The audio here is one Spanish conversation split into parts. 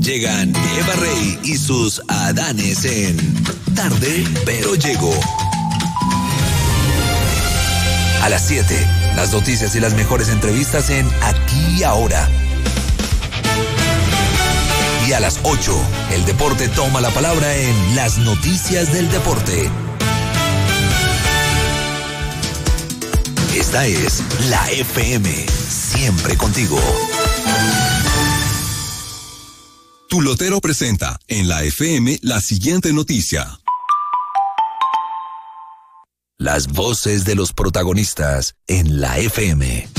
Llegan Eva Rey y sus Adanes en Tarde, pero llegó. A las 7, las noticias y las mejores entrevistas en Aquí y Ahora. Y a las 8, el deporte toma la palabra en Las Noticias del Deporte. Esta es la FM, siempre contigo. Tu Lotero presenta en la FM la siguiente noticia. Las voces de los protagonistas en la FM.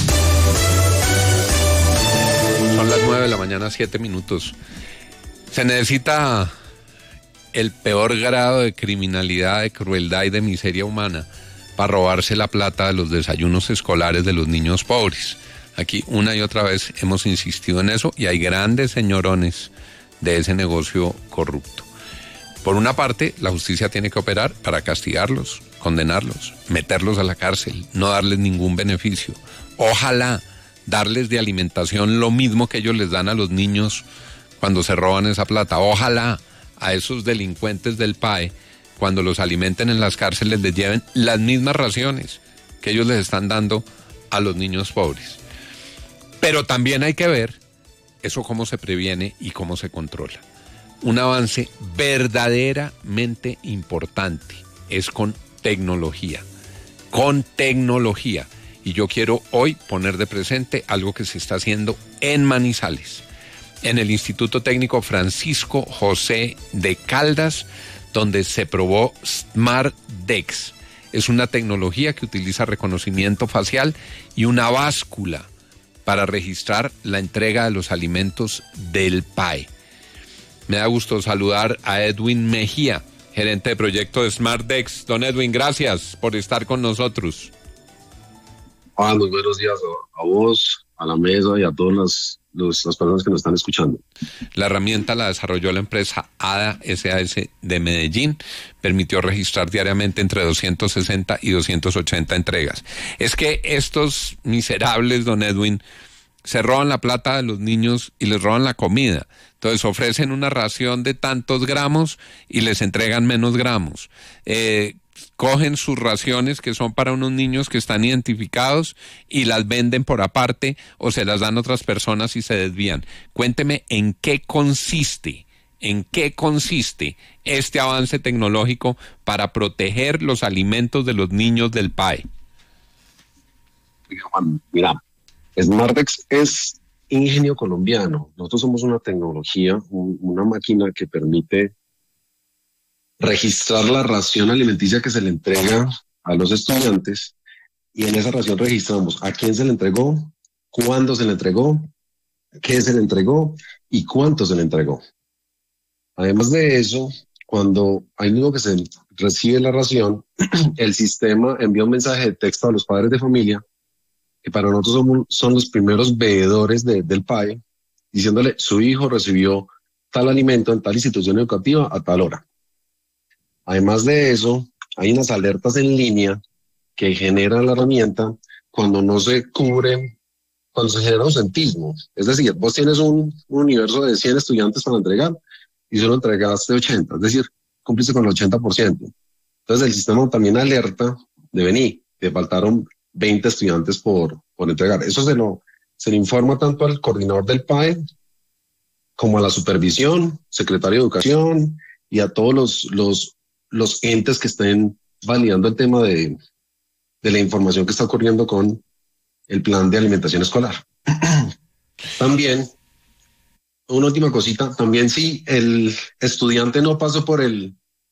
Son las 9 de la mañana, 7 minutos. Se necesita el peor grado de criminalidad, de crueldad y de miseria humana para robarse la plata de los desayunos escolares de los niños pobres. Aquí una y otra vez hemos insistido en eso y hay grandes señorones de ese negocio corrupto. Por una parte, la justicia tiene que operar para castigarlos, condenarlos, meterlos a la cárcel, no darles ningún beneficio. Ojalá darles de alimentación lo mismo que ellos les dan a los niños cuando se roban esa plata. Ojalá a esos delincuentes del PAE, cuando los alimenten en las cárceles, les lleven las mismas raciones que ellos les están dando a los niños pobres. Pero también hay que ver eso cómo se previene y cómo se controla. Un avance verdaderamente importante es con tecnología. Con tecnología. Y yo quiero hoy poner de presente algo que se está haciendo en Manizales, en el Instituto Técnico Francisco José de Caldas, donde se probó SmartDex. Es una tecnología que utiliza reconocimiento facial y una báscula para registrar la entrega de los alimentos del PAE. Me da gusto saludar a Edwin Mejía, gerente de proyecto de SmartDex. Don Edwin, gracias por estar con nosotros. Muy buenos días a vos, a la mesa y a todas las personas que nos están escuchando. La herramienta la desarrolló la empresa ADA SAS de Medellín. Permitió registrar diariamente entre 260 y 280 entregas. Es que estos miserables, don Edwin, se roban la plata de los niños y les roban la comida. Entonces ofrecen una ración de tantos gramos y les entregan menos gramos. Cogen sus raciones que son para unos niños que están identificados y las venden por aparte o se las dan a otras personas y se desvían. Cuénteme en qué consiste este avance tecnológico para proteger los alimentos de los niños del PAE. Mira, SmartDex es ingenio colombiano. Nosotros somos una tecnología, una máquina que permite registrar la ración alimenticia que se le entrega a los estudiantes y en esa ración registramos a quién se le entregó, cuándo se le entregó, qué se le entregó y cuánto se le entregó. Además de eso, cuando hay uno que se recibe la ración, el sistema envía un mensaje de texto a los padres de familia, que para nosotros son los primeros veedores del PAE, diciéndole su hijo recibió tal alimento en tal institución educativa a tal hora. Además de eso, hay unas alertas en línea que genera la herramienta cuando no se cubre, cuando se genera ausentismo. Es decir, vos tienes un universo de 100 estudiantes para entregar y solo entregaste 80, es decir, cumpliste con el 80%. Entonces el sistema también alerta de venir, te faltaron 20 estudiantes por entregar. Eso se le informa tanto al coordinador del PAE como a la supervisión, secretario de Educación y a todos los entes que estén validando el tema de la información que está ocurriendo con el plan de alimentación escolar. También, una última cosita, también si el estudiante no pasó por el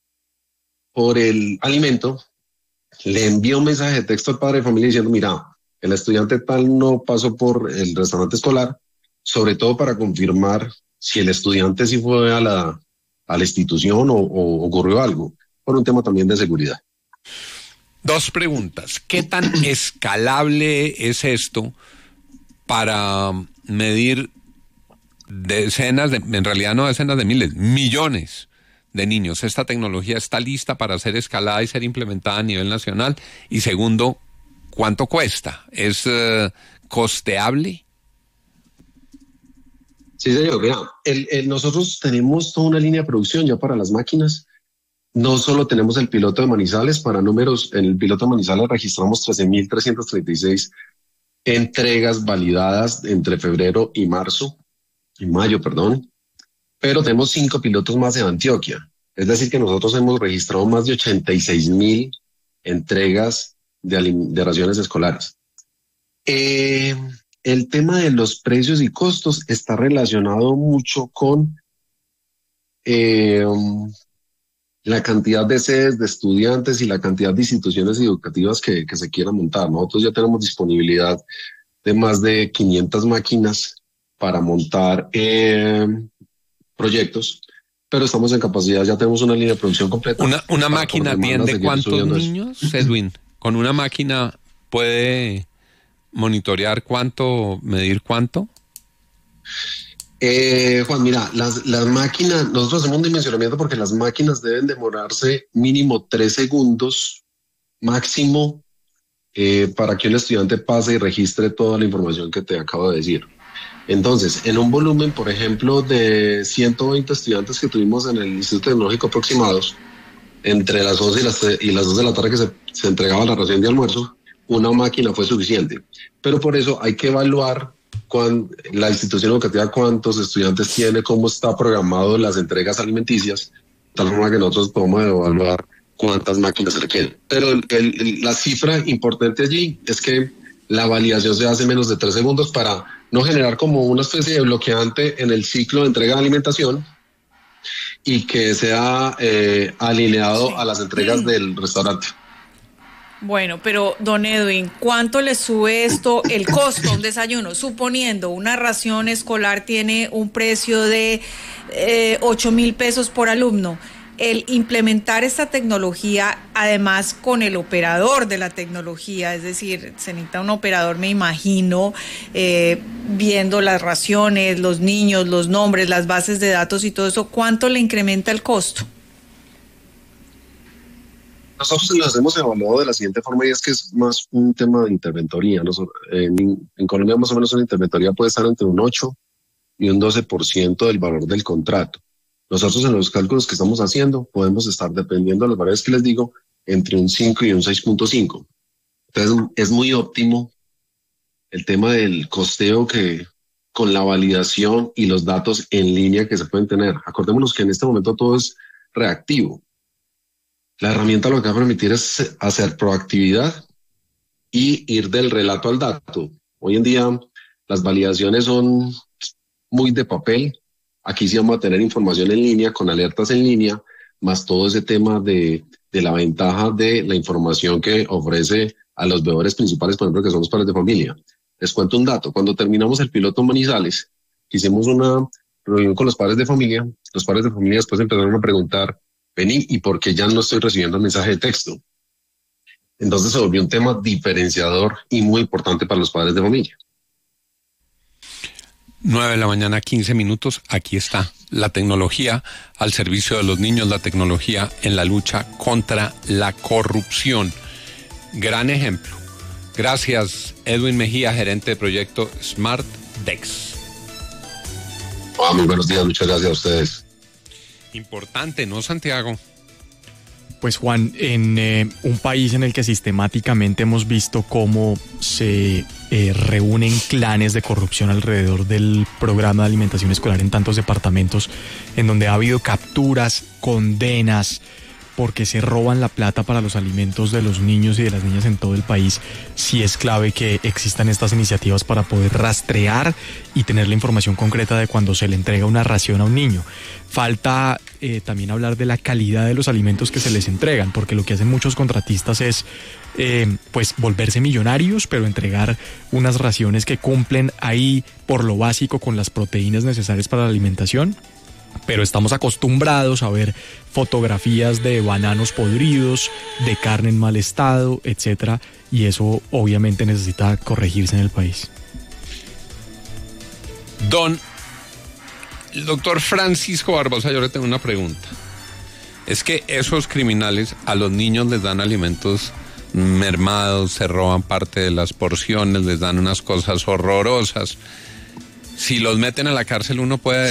alimento, le envía un mensaje de texto al padre de familia diciendo, mira, el estudiante tal no pasó por el restaurante escolar, sobre todo para confirmar si el estudiante sí fue a la institución o ocurrió algo, por un tema también de seguridad. Dos preguntas. ¿Qué tan escalable es esto para medir decenas en realidad no decenas de miles, millones de niños? ¿Esta tecnología está lista para ser escalada y ser implementada a nivel nacional? Y segundo, ¿cuánto cuesta? ¿Es costeable? Sí, señor. Mira, nosotros tenemos toda una línea de producción ya para las máquinas. No solo tenemos el piloto de Manizales, para números, en el piloto de Manizales registramos 13.336 entregas validadas entre febrero y mayo, perdón. Pero tenemos 5 pilotos más en Antioquia. Es decir, que nosotros hemos registrado más de 86.000 entregas de raciones escolares. El tema de los precios y costos está relacionado mucho con la cantidad de sedes de estudiantes y la cantidad de instituciones educativas que se quieran montar. Nosotros ya tenemos disponibilidad de más de 500 máquinas para montar proyectos, pero estamos en capacidad, ya tenemos una línea de producción completa. ¿Una máquina atiende cuántos niños, Edwin? ¿Con una máquina puede monitorear cuánto, medir cuánto? Juan, mira, las máquinas, nosotros hacemos un dimensionamiento porque las máquinas deben demorarse mínimo 3 segundos máximo para que un estudiante pase y registre toda la información que te acabo de decir. Entonces, en un volumen, por ejemplo, de 120 estudiantes que tuvimos en el Instituto Tecnológico aproximados, entre las 11 y las 2 de la tarde que se entregaba la ración de almuerzo, una máquina fue suficiente. Pero por eso hay que evaluar la institución educativa cuántos estudiantes tiene, cómo está programado las entregas alimenticias, de tal forma que nosotros podemos evaluar cuántas máquinas se requieren. Pero la cifra importante allí es que la validación se hace en menos de 3 segundos para no generar como una especie de bloqueante en el ciclo de entrega de alimentación y que sea alineado a las entregas del restaurante. Bueno, pero don Edwin, ¿cuánto le sube esto el costo a un desayuno? Suponiendo una ración escolar tiene un precio de 8,000 pesos por alumno. El implementar esta tecnología, además con el operador de la tecnología, es decir, se necesita un operador, me imagino, viendo las raciones, los niños, los nombres, las bases de datos y todo eso, ¿cuánto le incrementa el costo? Nosotros los hemos evaluado de la siguiente forma, y es que es más un tema de interventoría. En Colombia más o menos una interventoría puede estar entre un 8 y un 12% del valor del contrato. Nosotros en los cálculos que estamos haciendo podemos estar, dependiendo de los valores que les digo, entre un 5 y un 6.5. Entonces es muy óptimo el tema del costeo que con la validación y los datos en línea que se pueden tener. Acordémonos que en este momento todo es reactivo. La herramienta lo que va a permitir es hacer proactividad y ir del relato al dato. Hoy en día las validaciones son muy de papel. Aquí sí vamos a tener información en línea, con alertas en línea, más todo ese tema de la ventaja de la información que ofrece a los veedores principales, por ejemplo, que son los padres de familia. Les cuento un dato. Cuando terminamos el piloto Manizales, hicimos una reunión con los padres de familia. Los padres de familia después empezaron a preguntar, vení, ¿y por qué ya no estoy recibiendo el mensaje de texto? Entonces se volvió un tema diferenciador y muy importante para los padres de familia. 9:15 a.m, aquí está la tecnología al servicio de los niños, la tecnología en la lucha contra la corrupción. Gran ejemplo. Gracias, Edwin Mejía, gerente de proyecto Smart Dex. Muy buenos días, muchas gracias a ustedes. Importante, ¿no, Santiago? Pues Juan, en un país en el que sistemáticamente hemos visto cómo se reúnen clanes de corrupción alrededor del programa de alimentación escolar en tantos departamentos, en donde ha habido capturas, condenas, porque se roban la plata para los alimentos de los niños y de las niñas en todo el país, sí es clave que existan estas iniciativas para poder rastrear y tener la información concreta de cuando se le entrega una ración a un niño. Falta también hablar de la calidad de los alimentos que se les entregan, porque lo que hacen muchos contratistas es pues volverse millonarios, pero entregar unas raciones que cumplen ahí por lo básico con las proteínas necesarias para la alimentación. Pero estamos acostumbrados a ver fotografías de bananos podridos, de carne en mal estado, etcétera, y eso obviamente necesita corregirse en el país. El doctor Francisco Barbosa, yo le tengo una pregunta. Es que esos criminales a los niños les dan alimentos mermados, se roban parte de las porciones, les dan unas cosas horrorosas. si los meten a la cárcel uno puede